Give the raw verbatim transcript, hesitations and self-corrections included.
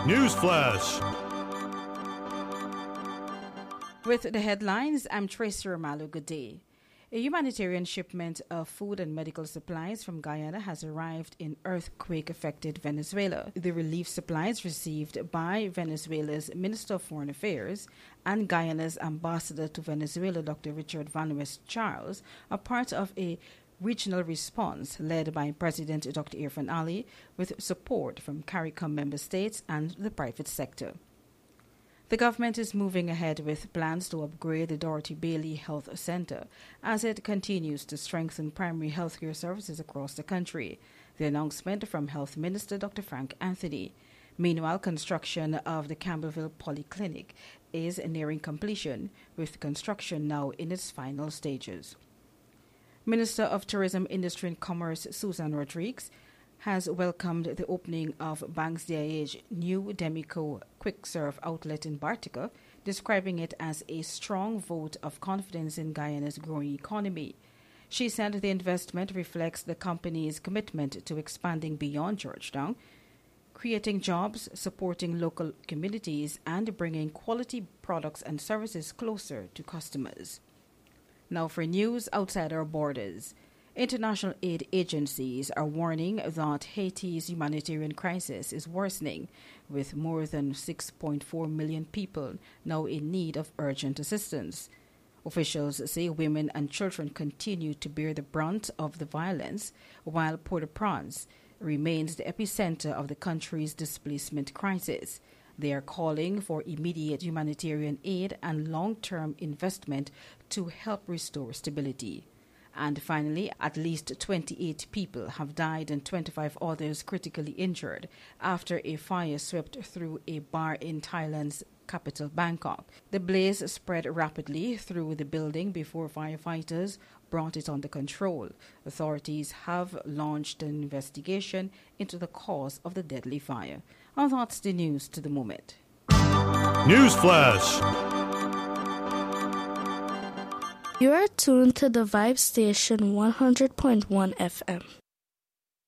News Flash. With the headlines, I'm Tracy Romalo. Good day. A humanitarian shipment of food and medical supplies from Guyana has arrived in earthquake-affected Venezuela. The relief supplies received by Venezuela's Minister of Foreign Affairs and Guyana's ambassador to Venezuela, Doctor Richard Van West Charles, are part of a regional response led by President Doctor Irfaan Ali with support from CARICOM member states and the private sector. The government is moving ahead with plans to upgrade the Dorothy Bailey Health Center as it continues to strengthen primary health care services across the country. The announcement from Health Minister Doctor Frank Anthony. Meanwhile, construction of the Campbellville Polyclinic is nearing completion, with construction now in its final stages. Minister of Tourism, Industry and Commerce Susan Rodriguez has welcomed the opening of Banks D I H's new Demico Quick Serve outlet in Bartica, describing it as a strong vote of confidence in Guyana's growing economy. She said the investment reflects the company's commitment to expanding beyond Georgetown, creating jobs, supporting local communities, and bringing quality products and services closer to customers. Now for news outside our borders. International aid agencies are warning that Haiti's humanitarian crisis is worsening, with more than six point four million people now in need of urgent assistance. Officials say women and children continue to bear the brunt of the violence, while Port-au-Prince remains the epicenter of the country's displacement crisis. They are calling for immediate humanitarian aid and long-term investment to help restore stability. And finally, at least twenty-eight people have died and twenty-five others critically injured after a fire swept through a bar in Thailand's capital, Bangkok. The blaze spread rapidly through the building before firefighters brought it under control. Authorities have launched an investigation into the cause of the deadly fire. And that's the news to the moment. News Flash. You are tuned to the Vibe Station one hundred point one F M.